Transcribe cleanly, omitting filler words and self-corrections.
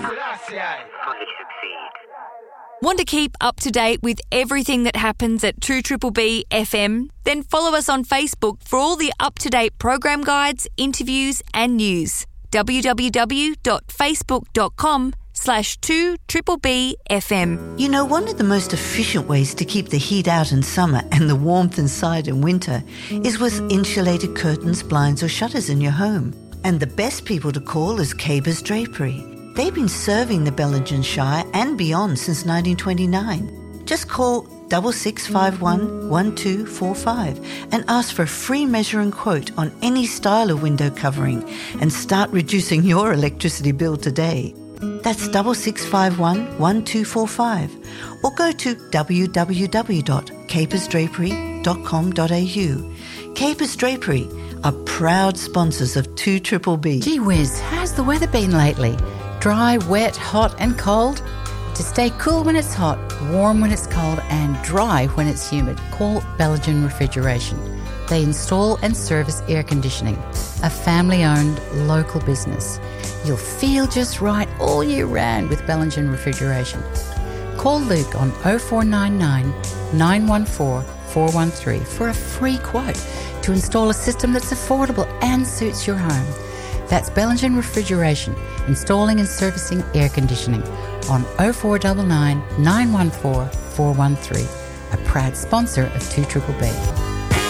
Fully succeed. Want to keep up to date with everything that happens at 2BBB FM? Then follow us on Facebook for all the up-to-date program guides, interviews and news. www.facebook.com/2BBB FM. You know, one of the most efficient ways to keep the heat out in summer and the warmth inside in winter is with insulated curtains, blinds or shutters in your home. And the best people to call is Cabers Drapery. They've been serving the Bellingen Shire and beyond since 1929. Just call 6651 1245 and ask for a free measure and quote on any style of window covering and start reducing your electricity bill today. That's 6651 1245 or go to www.capersdrapery.com.au. Capers Drapery are proud sponsors of 2BBB. Gee whiz, how's the weather been lately? Dry, wet, hot and cold? To stay cool when it's hot, warm when it's cold and dry when it's humid, call Bellingen Refrigeration. They install and service air conditioning, a family-owned local business. You'll feel just right all year round with Bellingen Refrigeration. Call Luke on 0499 914 413 for a free quote to install a system that's affordable and suits your home. That's Bellingen Refrigeration, installing and servicing air conditioning on 0499 914 413, a proud sponsor of 2BBB.